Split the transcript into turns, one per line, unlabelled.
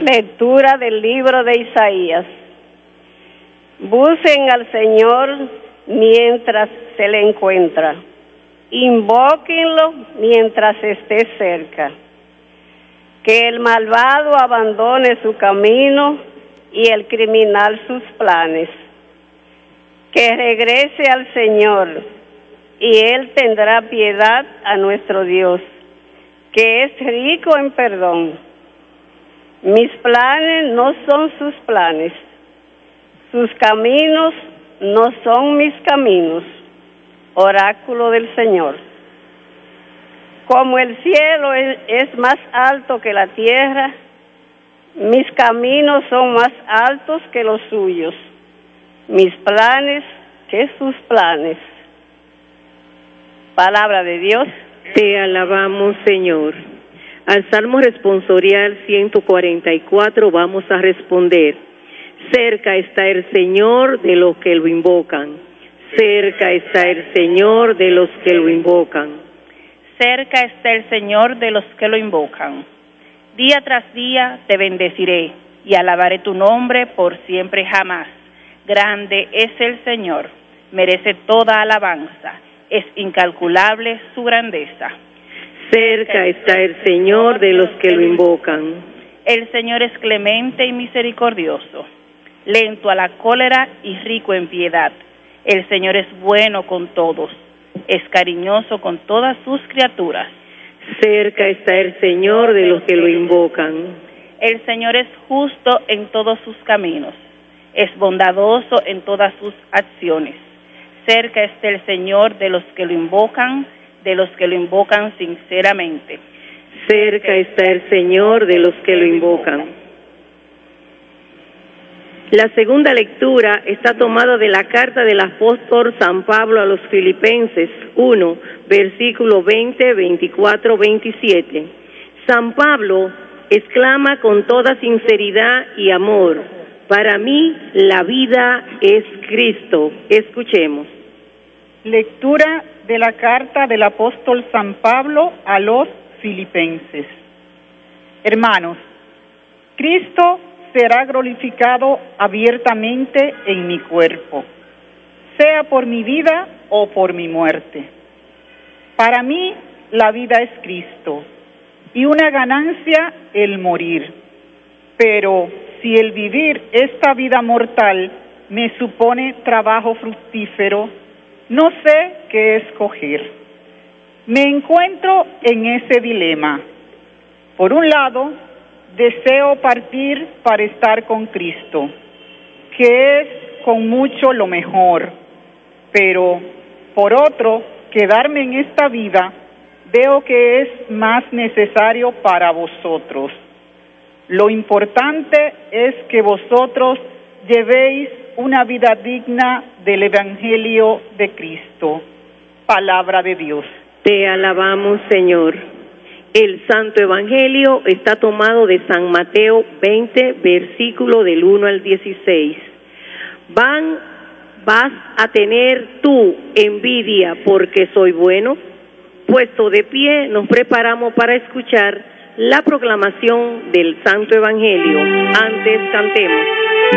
Lectura del libro de Isaías. Busquen al Señor mientras se le encuentra. Invóquenlo mientras esté cerca. Que el malvado abandone su camino y el criminal sus planes. Que regrese al Señor y Él tendrá piedad a nuestro Dios, que es rico en perdón. Mis planes no son sus planes, sus caminos no son mis caminos. Oráculo del Señor. Como el cielo es más alto que la tierra, mis caminos son más altos que los suyos, mis planes que sus planes. Palabra de Dios.
Te alabamos, Señor. Al Salmo responsorial 144 vamos a responder: cerca está el Señor de los que lo invocan. Cerca está el Señor de los que lo invocan.
Cerca está el Señor de los que lo invocan. Día tras día te bendeciré y alabaré tu nombre por siempre jamás. Grande es el Señor, merece toda alabanza, es incalculable su grandeza.
Cerca está el Señor de los que lo invocan.
El Señor es clemente y misericordioso, lento a la cólera y rico en piedad. El Señor es bueno con todos, es cariñoso con todas sus criaturas.
Cerca está el Señor de los que lo invocan.
El Señor es justo en todos sus caminos, es bondadoso en todas sus acciones. Cerca está el Señor de los que lo invocan sinceramente.
Cerca está el Señor de los que lo invocan. La segunda lectura está tomada de la carta del apóstol San Pablo a los Filipenses 1, versículos 20, 24, 27. San Pablo exclama con toda sinceridad y amor: para mí la vida es Cristo. Escuchemos.
Lectura de la carta del apóstol San Pablo a los Filipenses. Hermanos, Cristo será glorificado abiertamente en mi cuerpo, sea por mi vida o por mi muerte. Para mí la vida es Cristo y una ganancia el morir. Pero si el vivir esta vida mortal me supone trabajo fructífero, no sé qué escoger. Me encuentro en ese dilema. Por un lado, deseo partir para estar con Cristo, que es con mucho lo mejor, pero por otro, quedarme en esta vida veo que es más necesario para vosotros. Lo importante es que vosotros llevéis una vida digna del Evangelio de Cristo. Palabra de Dios.
Te alabamos, Señor. El Santo Evangelio está tomado de San Mateo 20, versículo del 1 al 16. ¿Vas a tener tú envidia porque soy bueno? Puesto de pie, nos preparamos para escuchar la proclamación del Santo Evangelio. Antes cantemos.